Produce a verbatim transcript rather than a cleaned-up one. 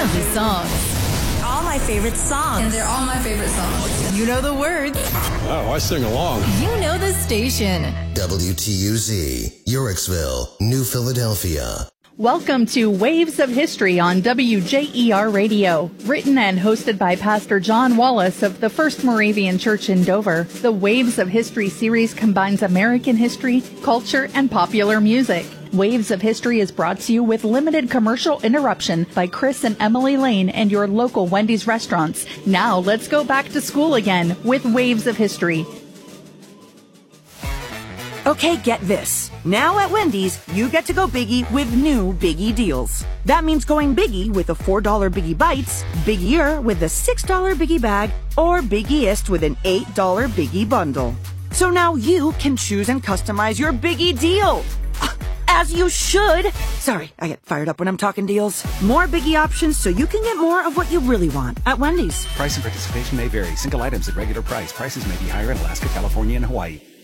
of the songs. All my favorite songs. And they're all my favorite songs. You know the words. Oh, I sing along. You know the station. W T U Z, Yorksville, New Philadelphia. Welcome to Waves of History on W J E R Radio. Written and hosted by Pastor John Wallace of the First Moravian Church in Dover, the Waves of History series combines American history, culture, and popular music. Waves of History is brought to you with limited commercial interruption by Chris and Emily Lane and your local Wendy's restaurants. Now let's go back to school again with Waves of History. Okay, get this. Now at Wendy's, you get to go biggie with new Biggie deals. That means going biggie with a four dollar Biggie Bites, biggier with a six dollar Biggie Bag, or biggiest with an eight dollar Biggie Bundle. So now you can choose and customize your Biggie deal. As you should. Sorry, I get fired up when I'm talking deals. More Biggie options so you can get more of what you really want at Wendy's. Price and participation may vary. Single items at regular price. Prices may be higher in Alaska, California, and Hawaii.